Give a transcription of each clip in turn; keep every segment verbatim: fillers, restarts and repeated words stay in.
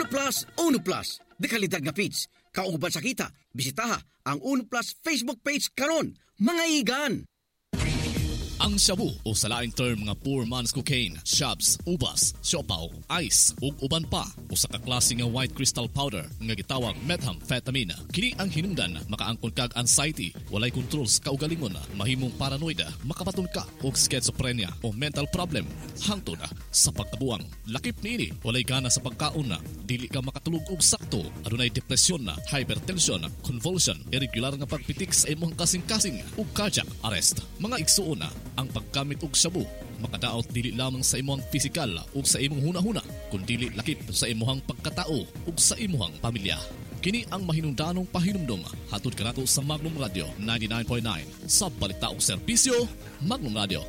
Plus, Uno Plus. Dekalidad nga page. Kauban sa kita, bisitaha ang Uno Plus Facebook page karon, mga igan. Ang shabu o sa laing term nga poor man's cocaine, shabs, ubas, siopaw, ice ug uban pa o sa kaklase nga white crystal powder nga gitawag methamphetamine. Kini ang hinungdan makaangkon kag anxiety, walay control sa kaugalingon, mahimong paranoid, makabaton ka og schizophrenia o mental problem. Hangtod sa pagkabuang, lakip niini, walay gana sa pagkaon, dili ka makatulog og sakto, adunay depresyon, hypertension, convulsion, irregular nga pagpitik sa imong kasing-kasing ug cardiac arrest. Mga igsuon ang paggamit og shabu makadaot dili lamang sa imong pisikal ug sa imong hunahuna, kundi lakip sa imong pagkatao ug sa imong pamilya. Kini ang mahinungdanong pahinumdom hatod kanato sa Magnum Radio ninety-nine point nine sa balita ug serbisyo Magnum Radio.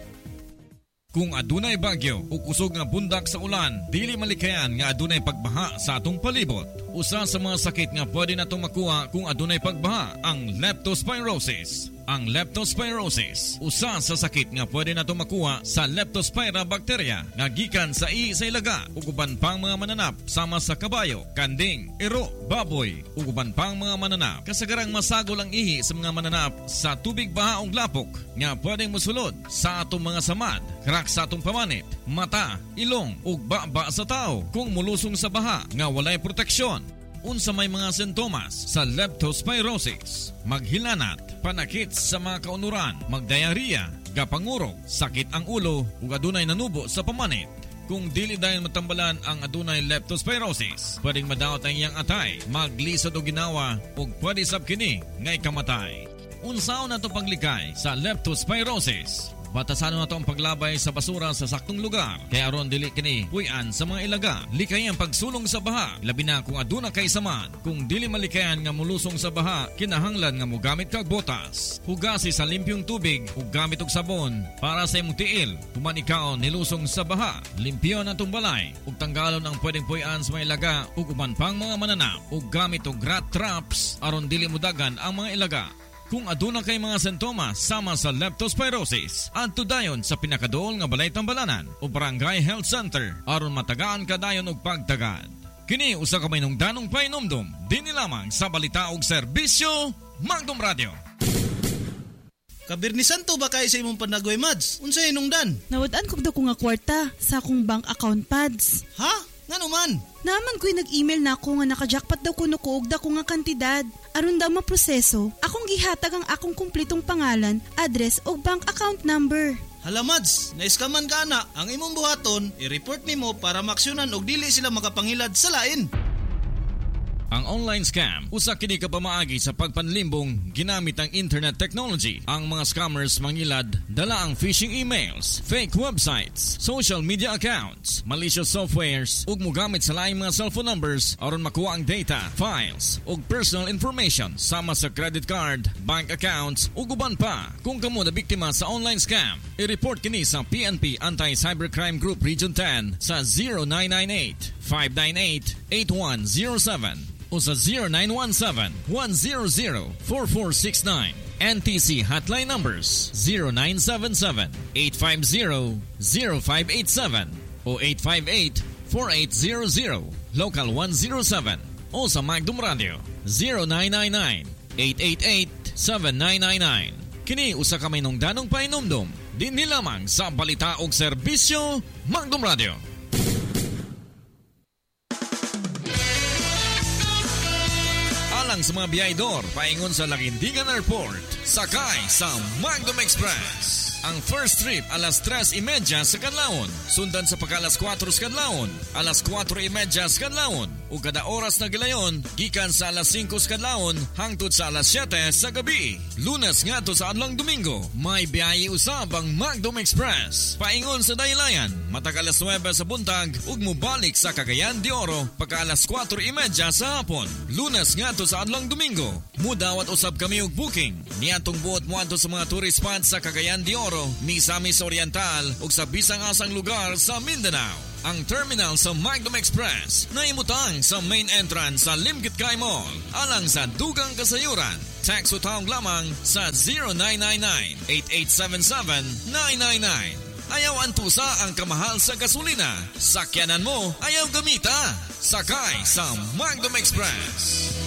Kung adunay bagyo o kusog nga bundak sa ulan, dili malikayan nga adunay pagbaha sa atong palibot. Usa sa mga sakit nga pwede natong makuha kung adunay pagbaha ang leptospirosis. Ang leptospirosis, usa sa sakit nga pwede natong makuha sa Leptospira bacteria nga gikan sa ihi sa ilaga ug uban pang mga mananap sama sa kabayo, kanding, iro, baboy ug uban pang mga mananap. Kasagarang masagol ang ihi sa mga mananap sa tubig baha ug lapok nga pwedeng mosulod sa atong mga samad, crack sa atong pamanit, mata, ilong ug baba sa tao kung mulusong sa baha nga walay proteksyon. Unsa may mga sintomas sa leptospirosis: maghilanat, panakit sa mga kaunuran, magdiarrhea, gapangurog, sakit ang ulo ug adunay nanubo sa pamanit. Kung dili dayon matambalan ang adunay leptospirosis, pwedeng madaot ang iyang atay, maglisod o ginawa ug pwede sab kini nga ikamatay. Unsaon nato paglikay sa leptospirosis? Batasan na ito ang paglabay sa basura sa saktong lugar, kaya aron dili kini puy-an sa mga ilaga. Likay ang pagsulong sa baha, labi na kung aduna kay samad. Kung dili malikayan nga mulusong sa baha, kinahanglan nga mogamit kag botas. Hugasi sa limpyong tubig ug gamit og sabon para sa imong tiil. Human ikaw nilusong sa baha, limpyon ang balay ug tanggalon ang pwedeng puy-an sa mga ilaga ug uban pang mga mananap ug gamit og rat traps aron dili modagan ang mga ilaga. Kung aduna kay mga sintomas sama sa leptospirosis, adto dayon sa pinakaduol nga balay tambalanan o barangay health center aron matagaan ka dayon og pagtagad. Kini usa ka mahinungdanong pahinumdom dinhi lamang sa balita ug serbisyo Magnum Radio. Kabirnisan to ba kay sa imong panagoy, Mads? Unsa hinungdan? Nawad-an kog daw ko nga kwarta sa akong bank account pads. Ha? Ngano man? Naman ko'y nag-email na ako nga naka-jackpot daw kuno ko og dako nga kantidad. Aron daw maproseso, akong gihatag ang akong kumplitong pangalan, address o bank account number. Hala, Mads, naiskaman ka na. Ang imong buhaton, i-report nimo para maksyonan og dili sila makapangilad sa lain. Ang online scam, usa kini ka pamaagi sa pagpanlimbong ginamit ang internet technology. Ang mga scammers mangilad dala ang phishing emails, fake websites, social media accounts, malicious softwares ug mogamit sa laing mga cellphone numbers aron makuha ang data, files ug personal information sama sa credit card, bank accounts ug uban pa. Kung kamo na biktima sa online scam, i-report kini sa P N P Anti-Cybercrime Group Region ten sa zero nine nine eight, five nine eight, eight one zero seven o sa zero nine one seven, one zero zero, four four six nine. N T C hotline numbers zero nine seven seven, eight five zero, zero five eight seven o eight five eight, four eight zero zero. Local one zero seven o sa Magnum Radio zero nine nine nine, eight eight eight, seven nine nine nine. Kini usa ka mahinungdanong pahinumdom dinhi lamang sa balita ug serbisyo Magnum Radio. Alang sa mga biyahedor paingon sa Laguindingan Airport, sakay sa Magnum Express. Ang first trip alas tres y media sa kadlawon, sundan sa pagka alas kwatro sa kadlawon, alas kwatro y media sa kadlawon, ug kada oras na gilayon gikan sa alas singko sa kadlawon hangtod sa alas siyete sa gabi. Lunes ngadto sa adlong Domingo, may biyahe usab ang Magnum Express. Paingon sa daylayan, matag alas nuwebe sa buntag ug mobalik sa Cagayan de Oro pagka alas kwatro y media sa hapon. Lunes ngadto sa adlong Domingo, mudawat usab kami og booking niadtong buot moadto sa mga tourist spots sa Cagayan de Oro, Misamis Oriental ug sa bisang asang lugar sa Mindanao. Ang terminal sa Magnum Express na imutang sa main entrance sa Limgitkay Mall alang sa dugang kasayuran. Text o tawag lamang sa zero nine nine nine, eight eight seven seven, nine nine nine. Ayaw antusa ang kamahal sa gasolina. Sakyanan mo, ayaw gamita. Sakay sa Magnum Express.